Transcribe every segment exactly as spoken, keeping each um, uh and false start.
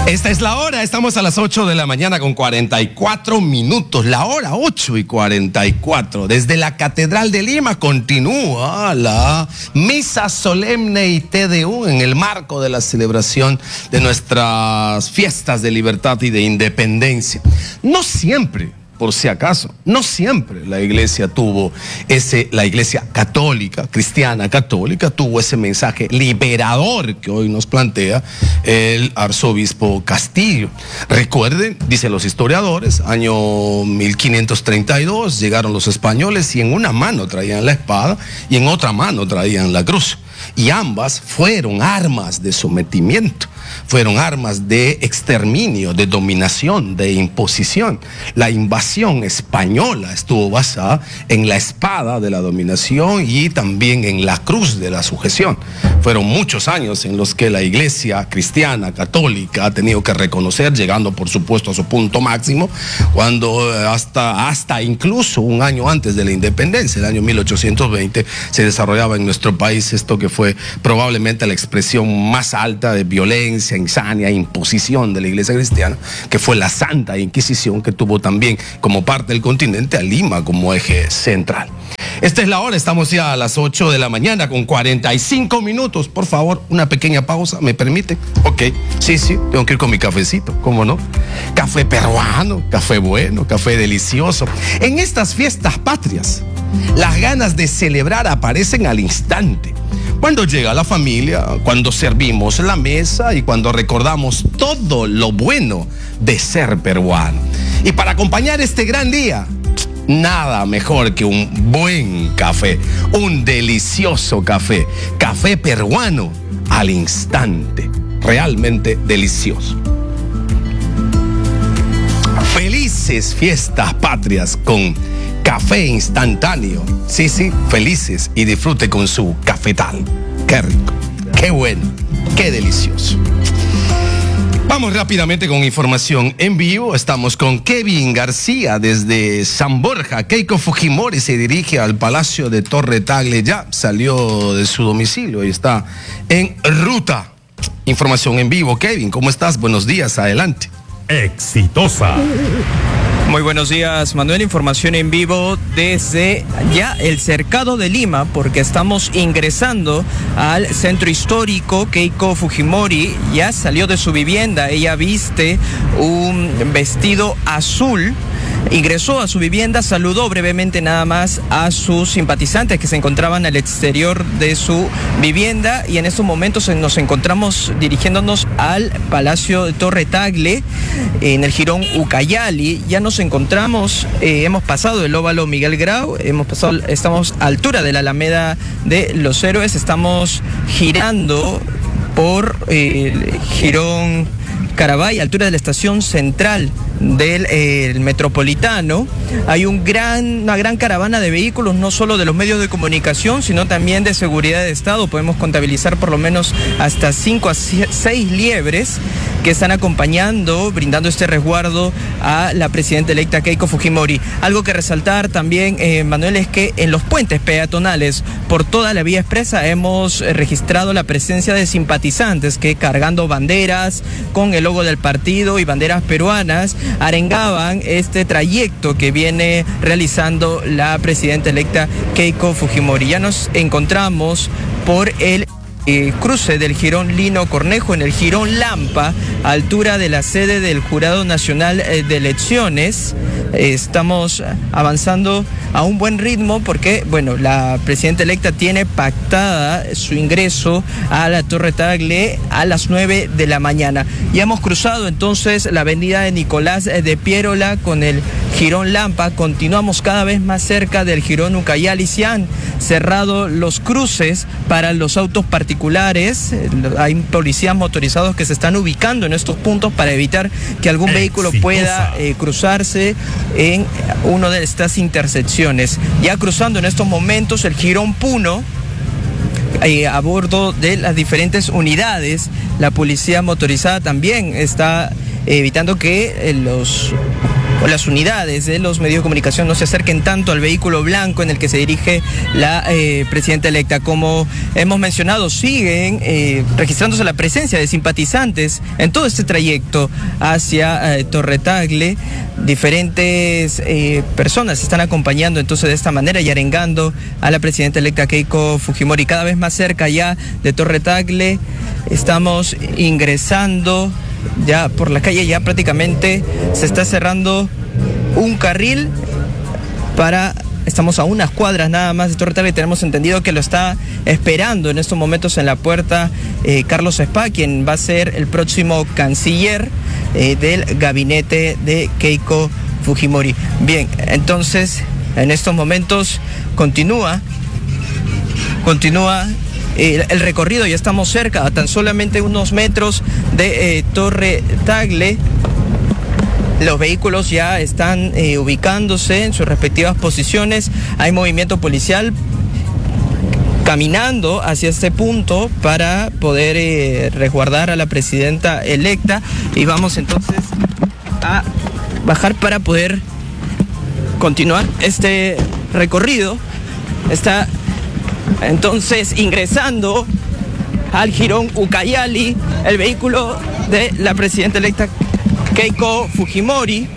Esta es la hora, estamos a las ocho de la mañana con cuarenta y cuatro minutos, la hora ocho y cuarenta y cuatro. Desde la Catedral de Lima continúa la misa solemne y Te Deum en el marco de la celebración de nuestras fiestas de libertad y de independencia. No siempre, por si acaso, no siempre la iglesia tuvo ese, la iglesia católica, cristiana católica, tuvo ese mensaje liberador que hoy nos plantea el arzobispo Castillo. Recuerden, dicen los historiadores, año mil quinientos treinta y dos llegaron los españoles y en una mano traían la espada y en otra mano traían la cruz. Y ambas fueron armas de sometimiento, fueron armas de exterminio, de dominación, de imposición. La invasión española estuvo basada en la espada de la dominación y también en la cruz de la sujeción. Fueron muchos años en los que la iglesia cristiana, católica, ha tenido que reconocer, llegando por supuesto a su punto máximo, cuando hasta, hasta incluso un año antes de la independencia, el año mil ochocientos veinte, se desarrollaba en nuestro país esto que fue probablemente la expresión más alta de violencia, insania, imposición de la iglesia cristiana, que fue la Santa Inquisición, que tuvo también como parte del continente a Lima como eje central. Esta es la hora, estamos ya a las ocho de la mañana con cuarenta y cinco minutos. Por favor, una pequeña pausa, ¿me permite? Ok, sí, sí, tengo que ir con mi cafecito, ¿cómo no? Café peruano, café bueno, café delicioso. En estas fiestas patrias, las ganas de celebrar aparecen al instante. Cuando llega la familia, cuando servimos la mesa y cuando recordamos todo lo bueno de ser peruano. Y para acompañar este gran día, nada mejor que un buen café, un delicioso café, café peruano al instante, realmente delicioso. Felices fiestas patrias con café instantáneo. Sí, sí, felices y disfrute con su cafetal. Qué rico, qué bueno, qué delicioso. Vamos rápidamente con información en vivo. Estamos con Kevin García desde San Borja. Keiko Fujimori se dirige al Palacio de Torre Tagle. Ya salió de su domicilio y está en ruta. Información en vivo. Kevin, ¿cómo estás? Buenos días, adelante. Exitosa. Muy buenos días, Manuel. Información en vivo desde ya el Cercado de Lima, porque estamos ingresando al centro histórico. Keiko Fujimori ya salió de su vivienda. Ella viste un vestido azul. Ingresó a su vivienda, saludó brevemente nada más a sus simpatizantes que se encontraban al exterior de su vivienda, y en estos momentos nos encontramos dirigiéndonos al Palacio de Torre Tagle, en el Jirón Ucayali. Ya nos encontramos, eh, hemos pasado el óvalo Miguel Grau, hemos pasado, estamos a altura de la Alameda de los Héroes, estamos girando por eh, el Jirón Carabay, altura de la estación central del eh, el Metropolitano. Hay un gran, una gran caravana de vehículos, no solo de los medios de comunicación, sino también de seguridad de Estado. Podemos contabilizar por lo menos hasta cinco a seis liebres que están acompañando, brindando este resguardo a la presidenta electa Keiko Fujimori. Algo que resaltar también, eh, Manuel, es que en los puentes peatonales por toda la vía expresa hemos registrado la presencia de simpatizantes que, cargando banderas con el logo del partido y banderas peruanas, arengaban este trayecto que viene realizando la presidenta electa Keiko Fujimori. Ya nos encontramos por el Eh, cruce del Jirón Lino Cornejo, en el Jirón Lampa, a altura de la sede del Jurado Nacional eh, de Elecciones. Eh, estamos avanzando a un buen ritmo porque, bueno, la presidenta electa tiene pactada su ingreso a la Torre Tagle a las nueve de la mañana. Ya hemos cruzado entonces la avenida de Nicolás de Piérola con el Jirón Lampa. Continuamos cada vez más cerca del Jirón Ucayali. Se han cerrado los cruces para los autos particulares. Hay policías motorizados que se están ubicando en estos puntos para evitar que algún vehículo pueda eh, cruzarse en una de estas intersecciones. Ya cruzando en estos momentos el Jirón Puno, eh, a bordo de las diferentes unidades. La policía motorizada también está evitando que eh, los o las unidades de los medios de comunicación no se acerquen tanto al vehículo blanco en el que se dirige la eh, presidenta electa. Como hemos mencionado, siguen eh, registrándose la presencia de simpatizantes en todo este trayecto hacia eh, Torre Tagle. Diferentes eh, personas están acompañando entonces de esta manera y arengando a la presidenta electa Keiko Fujimori. Cada vez más cerca ya de Torre Tagle, estamos ingresando ya por la calle, ya prácticamente se está cerrando un carril para... Estamos a unas cuadras nada más de Torre Tagle y tenemos entendido que lo está esperando en estos momentos en la puerta eh, Carlos Spa, quien va a ser el próximo canciller eh, del gabinete de Keiko Fujimori. Bien, entonces en estos momentos continúa, continúa eh, el recorrido, ya estamos cerca, a tan solamente unos metros de eh, Torre Tagle. Los vehículos ya están eh, ubicándose en sus respectivas posiciones. Hay movimiento policial caminando hacia este punto para poder eh, resguardar a la presidenta electa. Y vamos entonces a bajar para poder continuar este recorrido. Está entonces ingresando al Jirón Ucayali el vehículo de la presidenta electa Keiko Fujimori.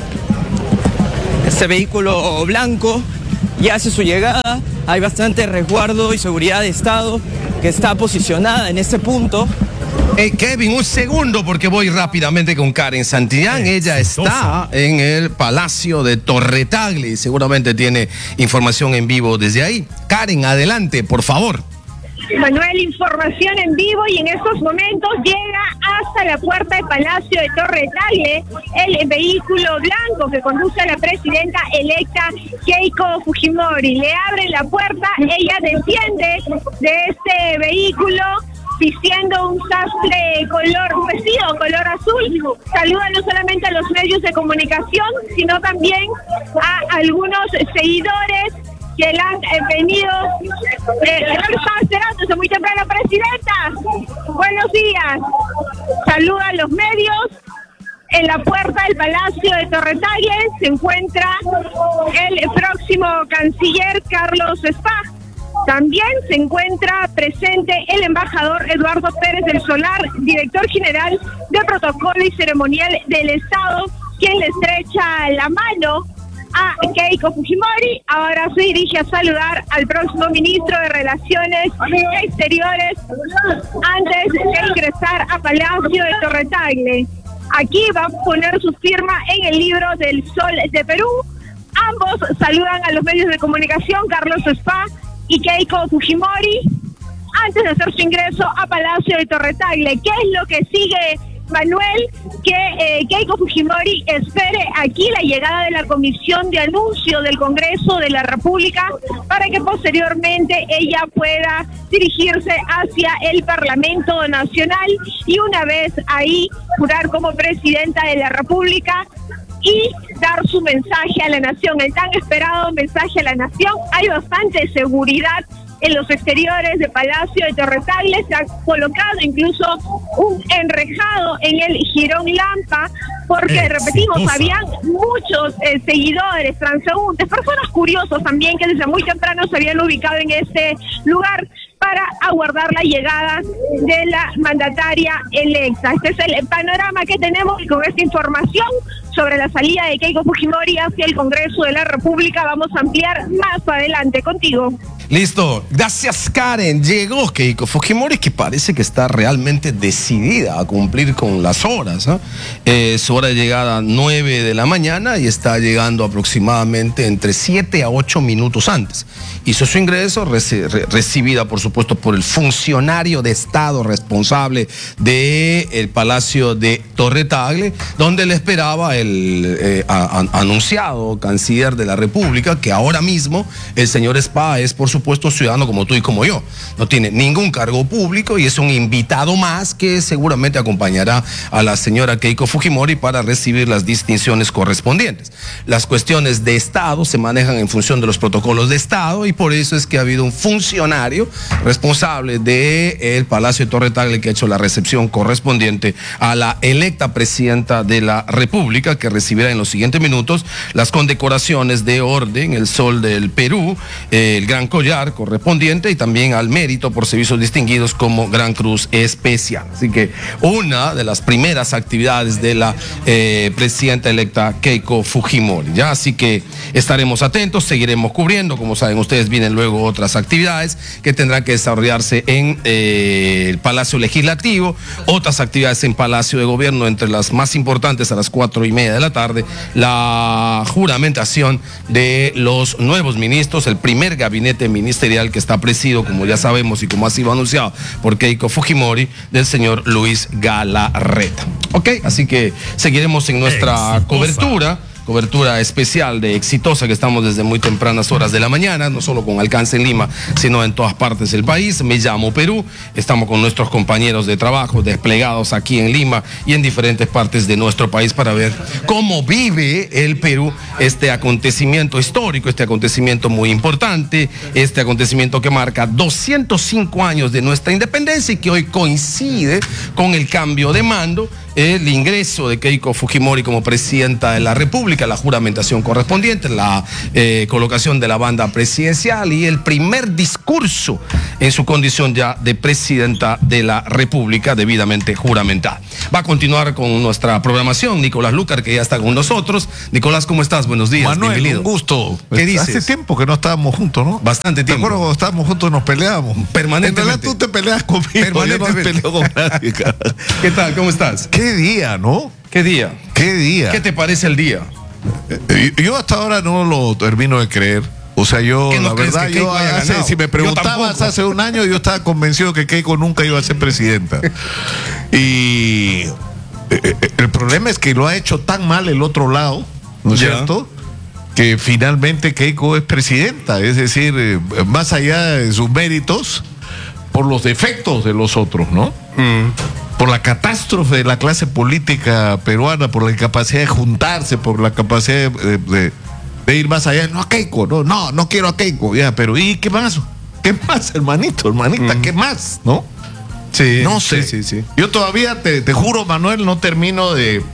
Este vehículo blanco ya hace su llegada. Hay bastante resguardo y seguridad de Estado que está posicionada en este punto. Hey, Kevin, un segundo porque voy rápidamente con Karen Santillán. Ella está en el Palacio de Torre Tagle y seguramente tiene información en vivo desde ahí. Karen, adelante, por favor. Manuel, información en vivo y en estos momentos llega hasta la puerta del Palacio de Torre Tagle el vehículo blanco que conduce a la presidenta electa Keiko Fujimori. Le abren la puerta, ella desciende de este vehículo vistiendo un sastre color, un vestido color azul. Saluda no solamente a los medios de comunicación, sino también a algunos seguidores que la han eh, venido, eh, estaba esperando desde muy temprano, presidenta. Buenos días. Saluda a los medios. En la puerta del Palacio de Torre Tagle se encuentra el próximo canciller Carlos Spa. También se encuentra presente el embajador Eduardo Pérez del Solar, director general de Protocolo y Ceremonial del Estado, quien le estrecha la mano a Keiko Fujimori. Ahora se dirige a saludar al próximo ministro de Relaciones Exteriores antes de ingresar a Palacio de Torre Tagle. Aquí va a poner su firma en el libro del Sol de Perú. Ambos saludan a los medios de comunicación, Carlos Spa y Keiko Fujimori, antes de hacer su ingreso a Palacio de Torre Tagle. ¿Qué es lo que sigue, Manuel? Que eh, Keiko Fujimori espere aquí la llegada de la Comisión de Anuncio del Congreso de la República para que posteriormente ella pueda dirigirse hacia el Parlamento Nacional y una vez ahí jurar como presidenta de la República y dar su mensaje a la nación, el tan esperado mensaje a la nación. Hay bastante seguridad en los exteriores de Palacio de Torre Tagle, se ha colocado incluso un enrejado en el Jirón Lampa, porque eh, repetimos, sí, habían muchos eh, seguidores, transeúntes, personas curiosas también que desde muy temprano se habían ubicado en este lugar para aguardar la llegada de la mandataria electa. Este es el panorama que tenemos y con esta información sobre la salida de Keiko Fujimori hacia el Congreso de la República vamos a ampliar más adelante contigo. Listo, gracias Karen. Llegó Keiko Fujimori, que parece que está realmente decidida a cumplir con las horas, ¿eh? Eh, su hora de llegada nueve de la mañana y está llegando aproximadamente entre siete a ocho minutos antes. Hizo su ingreso, reci re recibida por supuesto por el funcionario de Estado responsable del Palacio de Torre Tagle, donde le esperaba el eh, a, a, anunciado canciller de la República, que ahora mismo el señor Spa es por supuesto supuesto, un ciudadano como tú y como yo. No tiene ningún cargo público y es un invitado más que seguramente acompañará a la señora Keiko Fujimori para recibir las distinciones correspondientes. Las cuestiones de Estado se manejan en función de los protocolos de Estado y por eso es que ha habido un funcionario responsable del Palacio de Torre Tagle que ha hecho la recepción correspondiente a la electa presidenta de la República, que recibirá en los siguientes minutos las condecoraciones de Orden, el Sol del Perú, eh, el Gran Collar correspondiente y también al mérito por servicios distinguidos como Gran Cruz Especial. Así que una de las primeras actividades de la eh, presidenta electa Keiko Fujimori, ¿ya? Así que estaremos atentos, seguiremos cubriendo. Como saben ustedes, vienen luego otras actividades que tendrán que desarrollarse en eh, el Palacio Legislativo, otras actividades en Palacio de Gobierno, entre las más importantes a las cuatro y media de la tarde, la juramentación de los nuevos ministros, el primer gabinete ministerial que está presidido, como ya sabemos y como ha sido anunciado por Keiko Fujimori, del señor Luis Galarreta. Ok, así que seguiremos en nuestra Exitosa. cobertura. Cobertura especial de Exitosa, que estamos desde muy tempranas horas de la mañana, no solo con alcance en Lima, sino en todas partes del país. Me llamo Perú, estamos con nuestros compañeros de trabajo desplegados aquí en Lima y en diferentes partes de nuestro país para ver cómo vive el Perú este acontecimiento histórico, este acontecimiento muy importante, este acontecimiento que marca doscientos cinco años de nuestra independencia y que hoy coincide con el cambio de mando, el ingreso de Keiko Fujimori como presidenta de la República, la juramentación correspondiente, la eh, colocación de la banda presidencial y el primer discurso en su condición ya de presidenta de la República debidamente juramentada. Va a continuar con nuestra programación Nicolás Lucar, que ya está con nosotros. Nicolás, ¿cómo estás? Buenos días. Manuel, bienvenido. Un gusto. ¿Qué dices? Hace tiempo que no estábamos juntos, ¿no? Bastante tiempo. ¿Te acuerdas cuando estábamos juntos y nos peleábamos? Permanentemente. En realidad tú te peleas conmigo. Permanentemente. Yo no me peleo con nadie. ¿Qué tal? ¿Cómo estás? ¿Qué día, no? ¿Qué día? ¿Qué día? ¿Qué te parece el día? Eh, Yo hasta ahora no lo termino de creer. O sea, yo, ¿Qué no la crees verdad, que yo Keiko haya hace, ganado? si me Yo preguntabas tampoco. hace un año, yo estaba convencido que Keiko nunca iba a ser presidenta. Y eh, eh, el problema es que lo ha hecho tan mal el otro lado, ¿no es Ya. cierto? Que finalmente Keiko es presidenta, es decir, eh, más allá de sus méritos, por los defectos de los otros, ¿no? Mm. Por la catástrofe de la clase política peruana, por la incapacidad de juntarse, por la capacidad de, de, de ir más allá. No a Keiko, no, no, no quiero a Keiko, ya, pero ¿y qué más? ¿Qué más, hermanito, hermanita? Mm. ¿Qué más? ¿No? Sí. No sé. Sí, sí, sí. Yo todavía, te, te juro, Manuel, no termino de...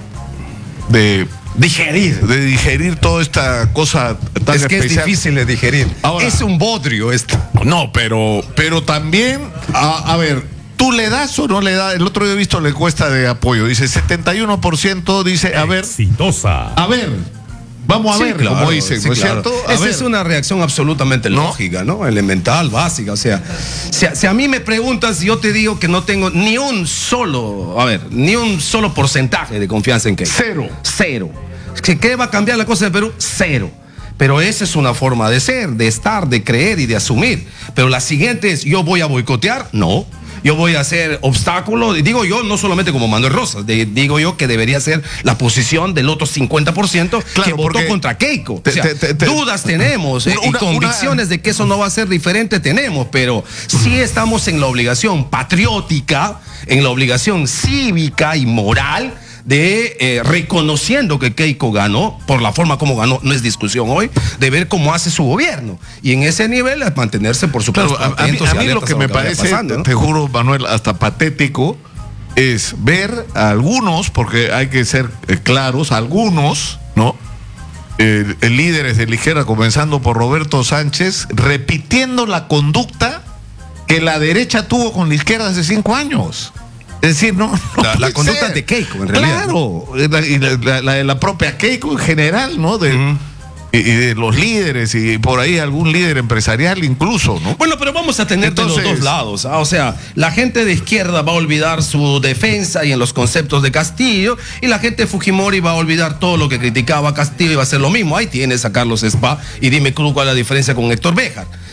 de Digerir. de digerir toda esta cosa tan Es que especial. es difícil de digerir. Ahora- es un bodrio esto. No, pero, pero también, a, a ver, ¿tú le das o no le das? El otro día he visto la encuesta de apoyo, dice setenta y uno por ciento, dice, a ver, Exitosa. a ver, vamos a Sí, ver, claro, como dicen, sí, ¿no es claro. cierto? A Esa ver. es una reacción absolutamente ¿No? lógica, ¿no? Elemental, básica. O sea, si a, si a mí me preguntas, yo te digo que no tengo ni un solo, a ver, ni un solo porcentaje de confianza en Keiko. Cero. Cero. ¿Qué qué va a cambiar la cosa de Perú? Cero. Pero esa es una forma de ser, de estar, de creer y de asumir. Pero la siguiente es, ¿yo voy a boicotear? No. Yo voy a hacer obstáculo, digo yo, no solamente como Manuel Rosas, de- digo yo que debería ser la posición del otro cincuenta por ciento Claro, que votó porque contra Keiko. te- O sea, te- te- te- dudas tenemos eh, Una- y convicciones de que eso no va a ser diferente tenemos, pero sí estamos en la obligación patriótica, en la obligación cívica y moral de eh, reconociendo que Keiko ganó, por la forma como ganó, no es discusión hoy, de ver cómo hace su gobierno. Y en ese nivel, mantenerse, por supuesto, Claro, a, a mí, atentos y a mí lo alertas que a me que vaya parece, pasando, ¿no? te juro, Manuel, hasta patético, es ver a algunos, porque hay que ser eh, claros, algunos, ¿no? Eh, eh, líderes de la izquierda, comenzando por Roberto Sánchez, repitiendo la conducta que la derecha tuvo con la izquierda hace cinco años. Es decir, no. no La- la puede conducta ser. de Keiko, en realidad, Claro, la- y la, la- la de la propia Keiko en general, ¿no? De, Ujú. y, y de los líderes, y por ahí algún líder empresarial incluso, ¿no? Bueno, pero vamos a tener de los Entonces- dos lados. ¿ah? O sea, la gente de izquierda va a olvidar su defensa y en los conceptos de Castillo, y la gente de Fujimori va a olvidar todo lo que criticaba a Castillo y va a hacer lo mismo. Ahí tienes a Carlos Spa y dime tú cuál es la diferencia con Héctor Béjar.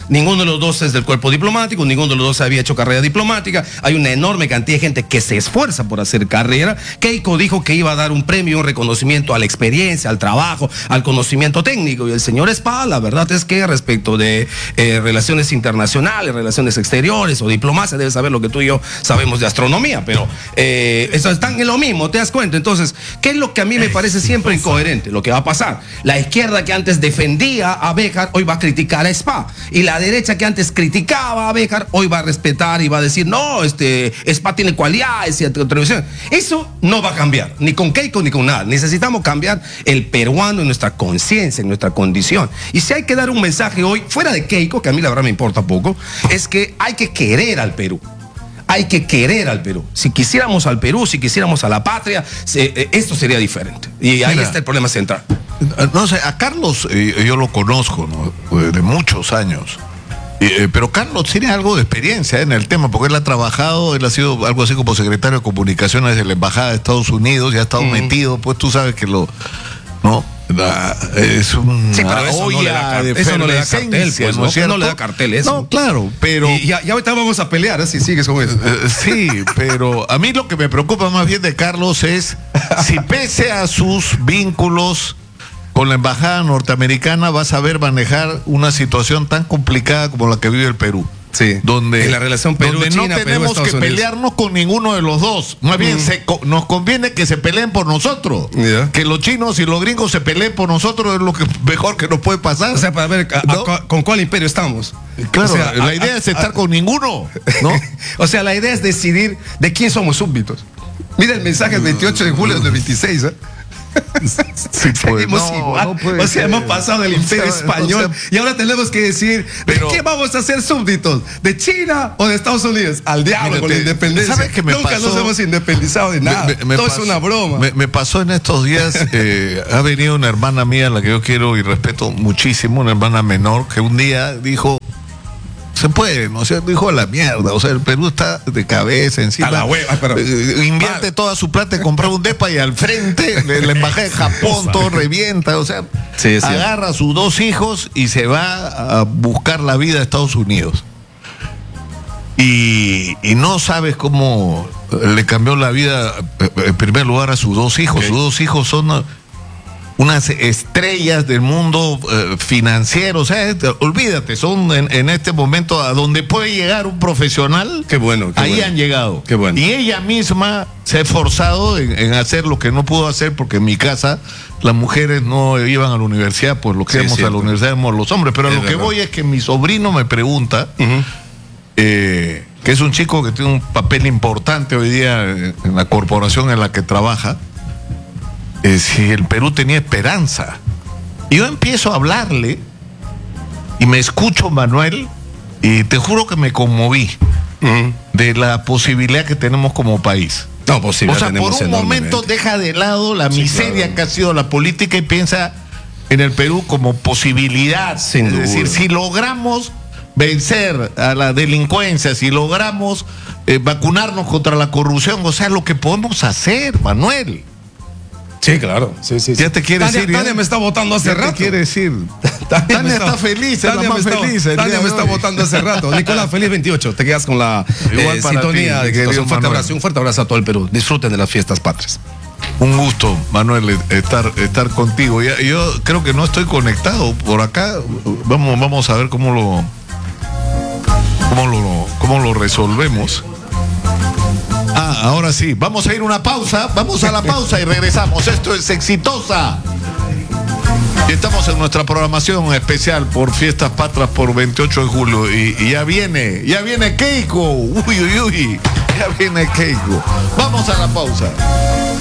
Ninguno de los dos es del cuerpo diplomático, ninguno de los dos había hecho carrera diplomática. Hay una enorme cantidad de gente que se esfuerza por hacer carrera. Keiko dijo que iba a dar un premio, un reconocimiento a la experiencia, al trabajo, al conocimiento técnico. Y el señor Spa, la verdad es que respecto de eh, relaciones internacionales, relaciones exteriores o diplomacia, debe saber lo que tú y yo sabemos de astronomía, pero eh, eso están en lo mismo, ¿te das cuenta? Entonces, ¿qué es lo que a mí me parece siempre incoherente? Lo que va a pasar. La izquierda que antes defendía a Béjar, hoy va a criticar a Spa. Y la derecha que antes criticaba a Béjar, hoy va a respetar y va a decir, no, este, Spa tiene cualidades y televisión. Eso no va a cambiar, ni con Keiko ni con nada. Necesitamos cambiar el peruano en nuestra conciencia, en nuestra condición. Y si hay que dar un mensaje hoy, fuera de Keiko, que a mí la verdad me importa poco, es que hay que querer al Perú. Hay que querer al Perú. Si quisiéramos al Perú, si quisiéramos a la patria, se, eh, esto sería diferente. Y ahí Mira, está el problema central. No sé, a Carlos eh, yo lo conozco, ¿no? De muchos años. Eh, pero Carlos tiene algo de experiencia en el tema, porque él ha trabajado, él ha sido algo así como secretario de comunicaciones de la Embajada de Estados Unidos y ha estado mm. metido, pues tú sabes que lo... ¿no? La, es un sí, pero eso no le da, de eso no le da cartel, pues, ¿no? ¿no? no le da cartel eso. No, claro, pero... Y ya, ya ahorita vamos a pelear, ¿eh? Si sigues con eso. Uh, sí, pero a mí lo que me preocupa más bien de Carlos es si pese a sus vínculos con la embajada norteamericana va a saber manejar una situación tan complicada como la que vive el Perú. Sí, donde en la relación Perú-China, no tenemos Perú, que pelearnos con ninguno de los dos. Más bien, mm. se, nos conviene que se peleen por nosotros. Yeah. Que los chinos y los gringos se peleen por nosotros es lo que mejor que nos puede pasar. O sea, para ver a, ¿no? a, con cuál imperio estamos. Claro, o sea, la a, idea a, es estar a, con ninguno, ¿no? O sea, la idea es decidir de quién somos súbditos. Mira el mensaje del veintiocho de julio del veintiséis, ¿eh? Sí, seguimos no, igual, no o sea, hemos pasado del imperio o sea, español o sea, y ahora tenemos que decir pero, ¿de qué vamos a ser súbditos? ¿De China o de Estados Unidos? Al diablo mírate, con la independencia. ¿Sabes qué me Nunca pasó? nos hemos independizado de nada, me, me todo pasó, es una broma. Me, me pasó en estos días, eh, ha venido una hermana mía, la que yo quiero y respeto muchísimo, una hermana menor, que un día dijo, se puede, ¿no? O sea, dijo a la mierda, o sea, el Perú está de cabeza encima. A la hueva, pero... eh, invierte mal. Toda su plata en comprar un depa y al frente de la embajada de Japón todo revienta, o sea, sí, sí. agarra a sus dos hijos y se va a buscar la vida a Estados Unidos. Y, y no sabes cómo le cambió la vida en primer lugar a sus dos hijos. Okay. Sus dos hijos son unas estrellas del mundo eh, financiero, o sea, olvídate, son en, en este momento a donde puede llegar un profesional. Qué bueno. Qué ahí bueno. han llegado. Qué bueno. Y ella misma se ha esforzado en, en hacer lo que no pudo hacer, porque en mi casa las mujeres no iban a la universidad, pues lo que íbamos sí, a la universidad éramos los hombres. Pero es lo verdad. Que voy es que mi sobrino me pregunta, uh-huh. eh, que es un chico que tiene un papel importante hoy día en, en la corporación en la que trabaja, Eh, si el Perú tenía esperanza. Y yo empiezo a hablarle y me escucho, Manuel, y te juro que me conmoví uh-huh. de la posibilidad que tenemos como país. No, posibilidad o sea, tenemos por un momento deja de lado la sí, miseria claro. que ha sido la política y piensa en el Perú como posibilidad. Sin es duda. decir, si logramos vencer a la delincuencia, si logramos eh, vacunarnos contra la corrupción, o sea, lo que podemos hacer, Manuel. Sí, claro. Sí, sí, sí. Ya te quiere Tania, decir. Tania ya, me está votando hace ya rato. Te quiere decir. Tania, Tania está, está feliz, Tania es la más está, feliz. Tania me está votando hace rato. Nicolás, feliz veintiocho. Te quedas con la eh, sintonía. Ti, de un, fuerte abrazo, un fuerte abrazo a todo el Perú. Disfruten de las fiestas patrias. Un gusto, Manuel, estar, estar contigo. Ya, yo creo que no estoy conectado por acá. Vamos, vamos a ver cómo lo, cómo lo, cómo lo resolvemos. Ah, ahora sí, vamos a ir a una pausa, vamos a la pausa y regresamos. Esto es Exitosa. Y estamos en nuestra programación especial por Fiestas Patrias por veintiocho de julio. Y, y ya viene, ya viene Keiko. Uy, uy, uy, ya viene Keiko. Vamos a la pausa.